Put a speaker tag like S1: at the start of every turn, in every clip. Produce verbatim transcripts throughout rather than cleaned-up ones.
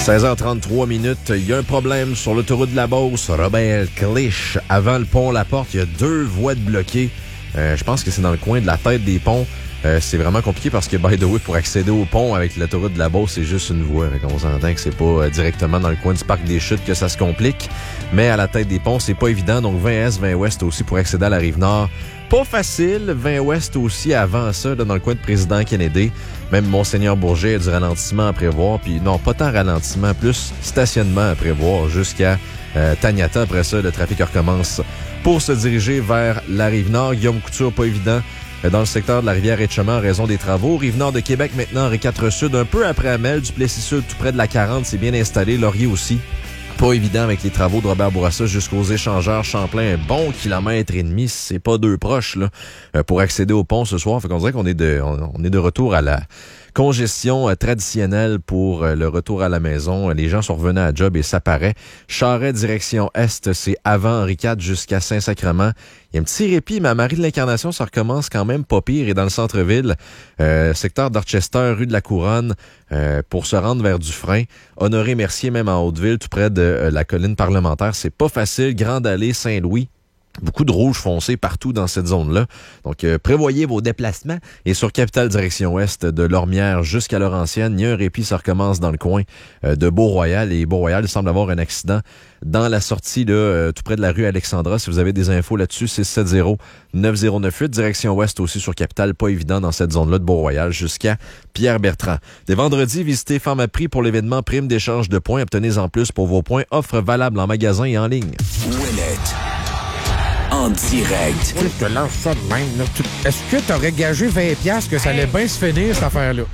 S1: seize heures trente-trois minutes, il y a un problème sur l'autoroute de la Beauce, Robert Clich, avant le pont La Porte, il y a deux voies de bloquées. Euh, je pense que c'est dans le coin de la tête des ponts. Euh, c'est vraiment compliqué parce que, by the way, pour accéder au pont avec l'autoroute de la Beauce, c'est juste une voie. On s'entend que c'est pas euh, directement dans le coin du parc des Chutes que ça se complique. Mais à la tête des ponts, c'est pas évident. Donc vingt Est, vingt Ouest aussi pour accéder à la Rive-Nord. Pas facile. vingt Ouest aussi avant ça, là, dans le coin de Président Kennedy. Même Monseigneur Bourget a du ralentissement à prévoir. Puis non, pas tant ralentissement, plus stationnement à prévoir jusqu'à euh, Taniata. Après ça, le trafic recommence pour se diriger vers la Rive-Nord. Guillaume Couture, pas évident dans le secteur de la rivière Etchemin en raison des travaux. Rive-Nord de Québec maintenant, Henri quatre Sud, un peu après Amel, Duplessis-Sud, tout près de la quarante, c'est bien installé. Laurier aussi. Pas évident avec les travaux de Robert Bourassa jusqu'aux échangeurs Champlain. Un bon kilomètre et demi, c'est pas deux proches, là, pour accéder au pont ce soir. Fait qu'on dirait qu'on est de, on est de retour à la congestion euh, traditionnelle pour euh, le retour à la maison. Les gens sont revenus à la job et ça paraît. Charret, direction Est, c'est avant Henri quatre jusqu'à Saint-Sacrement. Il y a un petit répit, mais à Marie de l'Incarnation, ça recommence quand même pas pire. Et dans le centre-ville, euh, secteur d'Orchester, rue de la Couronne, euh, pour se rendre vers Dufresne. Honoré Mercier, même en Haute-Ville, tout près de euh, la colline parlementaire. C'est pas facile. Grande Allée, Saint-Louis. Beaucoup de rouge foncé partout dans cette zone-là. Donc, euh, prévoyez vos déplacements. Et sur Capitale direction Ouest, de Lormière jusqu'à Laurentienne, il y a un répit, ça recommence dans le coin euh, de Beau-Royal. Et Beau-Royal, il semble avoir un accident dans la sortie, là, euh, tout près de la rue Alexandra. Si vous avez des infos là-dessus, six sept zéro neuf zéro neuf huit. Direction Ouest aussi sur Capitale, pas évident dans cette zone-là de Beau-Royal jusqu'à Pierre-Bertrand. Dès vendredi, visitez Pharmaprix pour l'événement Prime d'échange de points. Obtenez en plus pour vos points. Offre valable en magasin et en ligne.
S2: Ouellet. En direct.
S3: Je te lance ça de même. Là. Tu... Est-ce que tu aurais gagé vingt piastres que ça allait bien se finir, cette affaire-là?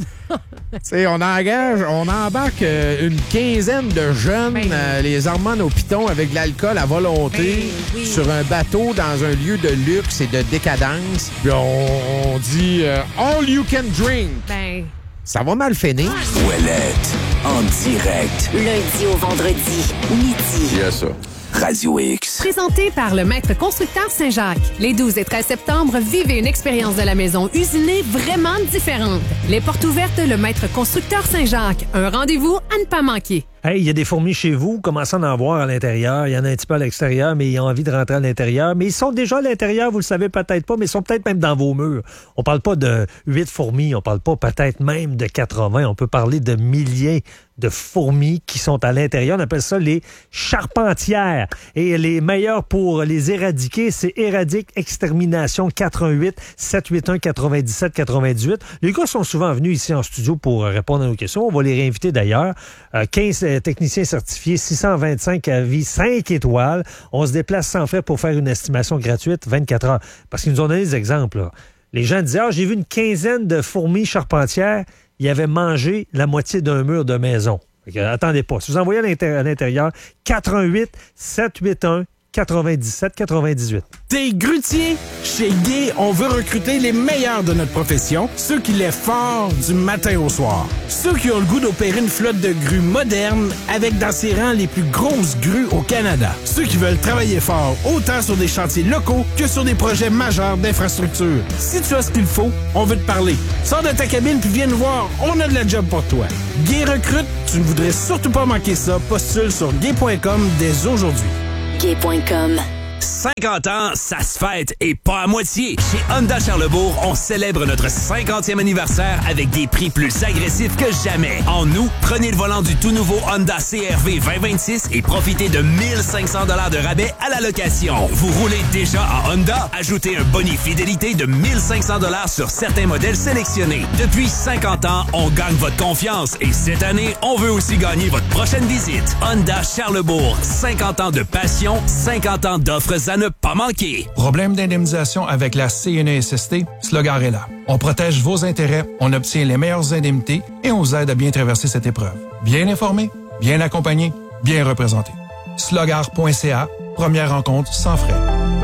S3: T'sais, on engage, on embarque euh, une quinzaine de jeunes, ben, euh, les hormones au piton avec de l'alcool à volonté, ben, oui. sur un bateau dans un lieu de luxe et de décadence. Puis on, on dit euh, all you can drink. Ben. Ça va mal finir.
S2: Ouellet. En direct.
S4: Lundi au vendredi, midi.
S2: Il y a ça. Radio X.
S5: Présenté par le Maître Constructeur Saint-Jacques. Les douze et treize septembre, vivez une expérience de la maison usinée vraiment différente. Les portes ouvertes, le Maître Constructeur Saint-Jacques. Un rendez-vous à ne pas manquer.
S6: Hey, il y a des fourmis chez vous, commençant à en voir à l'intérieur. Il y en a un petit peu à l'extérieur, mais ils ont envie de rentrer à l'intérieur. Mais ils sont déjà à l'intérieur, vous le savez peut-être pas, mais ils sont peut-être même dans vos murs. On parle pas de huit fourmis, on parle pas peut-être même de quatre-vingts. On peut parler de milliers de fourmis qui sont à l'intérieur. On appelle ça les charpentières. Et les meilleurs pour les éradiquer, c'est Éradique Extermination quatre un huit sept huit un quatre-vingt-dix-sept quatre-vingt-dix-huit. Les gars sont souvent venus ici en studio pour répondre à nos questions. On va les réinviter d'ailleurs. Euh, quinze techniciens certifiés, six cent vingt-cinq avis, cinq étoiles. On se déplace sans frais pour faire une estimation gratuite vingt-quatre heures. Parce qu'ils nous ont donné des exemples. Là. Les gens disaient, ah, j'ai vu une quinzaine de fourmis charpentières. Ils avaient mangé la moitié d'un mur de maison. Fait que, attendez pas. Si vous envoyez à, l'intér- à l'intérieur, quatre un huit sept huit un quatre-vingt-dix-sept quatre-vingt-dix-huit.
S7: T'es grutier? Chez Guy, on veut recruter les meilleurs de notre profession, ceux qui lèvent fort du matin au soir. Ceux qui ont le goût d'opérer une flotte de grues moderne avec dans ses rangs les plus grosses grues au Canada. Ceux qui veulent travailler fort autant sur des chantiers locaux que sur des projets majeurs d'infrastructure. Si tu as ce qu'il faut, on veut te parler. Sors de ta cabine puis viens nous voir, on a de la job pour toi. Guy recrute, tu ne voudrais surtout pas manquer ça. Postule sur gay point com dès aujourd'hui.
S4: gay point com.
S2: cinquante ans, ça se fête et pas à moitié. Chez Honda Charlebourg, on célèbre notre cinquantième anniversaire avec des prix plus agressifs que jamais. En août, prenez le volant du tout nouveau Honda C R V vingt vingt-six et profitez de mille cinq cents dollars de rabais à la location. Vous roulez déjà à Honda? Ajoutez un boni fidélité de mille cinq cents dollars sur certains modèles sélectionnés. Depuis cinquante ans, on gagne votre confiance et cette année, on veut aussi gagner votre prochaine visite. Honda Charlebourg, cinquante ans de passion, cinquante ans d'offres à ne pas manquer.
S8: Problème d'indemnisation avec la C N E S S T? Slogar est là. On protège vos intérêts, on obtient les meilleures indemnités et on vous aide à bien traverser cette épreuve. Bien informé, bien accompagné, bien représenté. slogar point c a, première rencontre sans frais.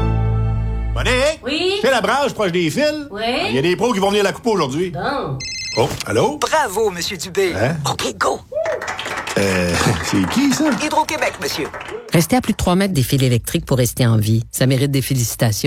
S9: Monique?
S10: Oui?
S9: C'est la branche proche des fils?
S10: Oui?
S9: Il y a des pros qui vont venir la couper aujourd'hui.
S10: Bon.
S9: Oh, allô?
S11: Bravo, Monsieur Dubé.
S9: Hein?
S11: OK, go.
S9: Euh, c'est qui, ça?
S11: Hydro-Québec, monsieur.
S12: Restez à plus de trois mètres des fils électriques pour rester en vie. Ça mérite des félicitations.